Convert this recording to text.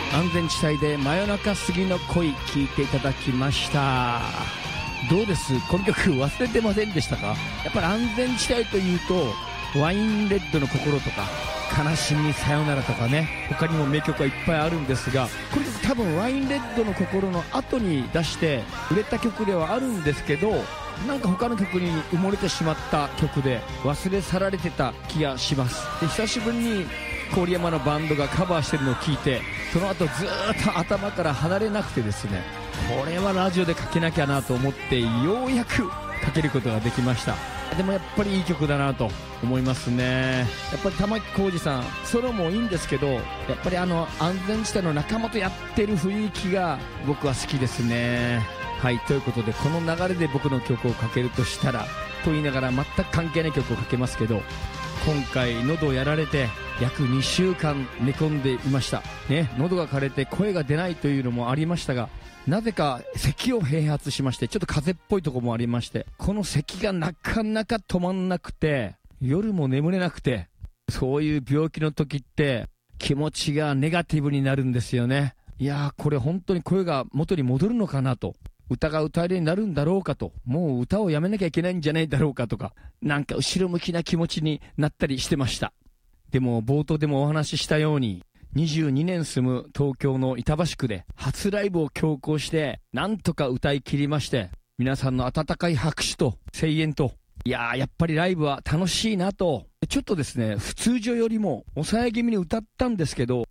安全地帯で真夜中過ぎの恋聞いていただきました。どうです、この曲忘れてませんでしたか？やっぱり安全地帯というとワインレッドの心とか悲しみさよならとかね、他にも名曲はいっぱいあるんですが、これ多分ワインレッドの心の後に出して売れた曲ではあるんですけど、なんか他の曲に埋もれてしまった曲で忘れ去られてた気がします。で、久しぶりに郡山のバンドがカバーしてるのを聞いて、その後ずーっと頭から離れなくてですね、これはラジオでかけなきゃなと思ってようやくかけることができました。でもやっぱりいい曲だなと思いますね。やっぱり玉置浩二さんソロもいいんですけど、やっぱり安全地帯の仲間とやってる雰囲気が僕は好きですね。はい、ということでこの流れで僕の曲をかけるとしたらと言いながら全く関係ない曲をかけますけど、今回喉をやられて約2週間寝込んでいましたね。喉が枯れて声が出ないというのもありましたが、なぜか咳を併発しまして、ちょっと風邪っぽいところもありまして、この咳がなかなか止まんなくて夜も眠れなくて、そういう病気の時って気持ちがネガティブになるんですよね。いやー、これ本当に声が元に戻るのかなと、歌が歌えるようになるんだろうかと、もう歌をやめなきゃいけないんじゃないだろうかとか、なんか後ろ向きな気持ちになったりしてました。でも冒頭でもお話ししたように、22年住む東京の板橋区で初ライブを強行してなんとか歌い切りまして、皆さんの温かい拍手と声援と、いやー、やっぱりライブは楽しいなと。ちょっとですね、通常よりも抑え気味に歌ったんですけど、